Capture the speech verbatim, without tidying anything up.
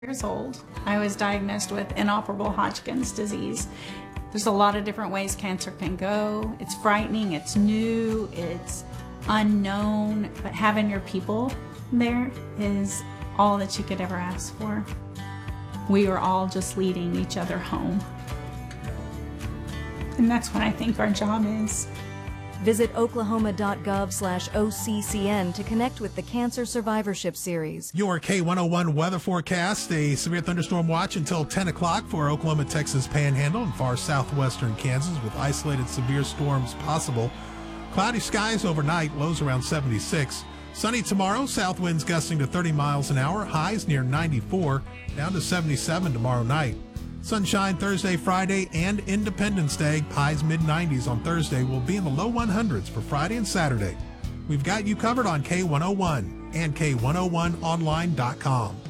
Years old. I was diagnosed with inoperable Hodgkin's disease. There's a lot of different ways cancer can go. It's frightening, it's new, it's unknown, but having your people there is all that you could ever ask for. We were all just leading each other home. And that's what I think our job is. Visit oklahoma.gov slash OCCN to connect with the Cancer Survivorship Series. Your K one oh one weather forecast, a severe thunderstorm watch until ten o'clock for Oklahoma, Texas Panhandle and far southwestern Kansas with isolated severe storms possible. Cloudy skies overnight, lows around seventy-six. Sunny tomorrow, south winds gusting to thirty miles an hour, highs near ninety-four, down to seventy-seven tomorrow night. Sunshine Thursday, Friday, and Independence Day. Highs mid nineties on Thursday will be in the low hundreds for Friday and Saturday. We've got you covered on K one oh one and K one oh one online dot com.